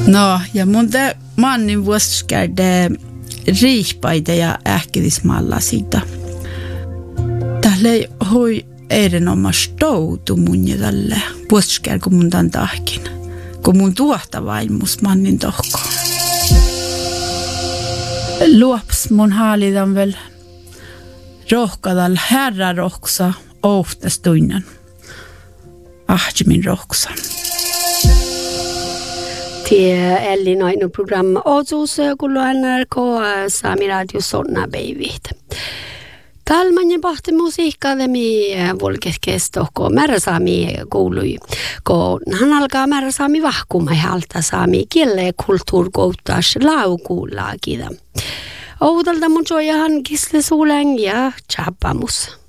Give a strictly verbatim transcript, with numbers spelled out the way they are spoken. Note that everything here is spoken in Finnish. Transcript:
No, ja mun te mannin vuosikäydä riihpaita ja ähkidismalla siitä. Tälle hoi erinomaisesti toutu mun ja tälle vuosikäydä, kun mun tämän tahkin. Kun mun tuohta vaimus mannin tohko. Luops mun haalitan vel rohkadal herra rohksa ohtastuinen. Ahtimin rohksa. Tie Elli noinu programma osuus kullu N R K Saami Radio Sonna Beivit. Talman pahti musiikkaademi volkeskestohko määrä saami kuului, kun hän alkaa määrä saami vahkuma halta saami kielle kulttuurkouttas laukuullaakida. Oudalta mun soijahan kisle suulen ja tjappamus.